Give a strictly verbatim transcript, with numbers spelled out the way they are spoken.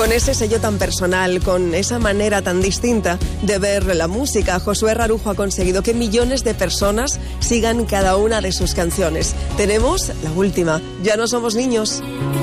Con ese sello tan personal, con esa manera tan distinta de ver la música, Josué Rarujo ha conseguido que millones de personas sigan cada una de sus canciones. Tenemos la última, Ya no somos niños.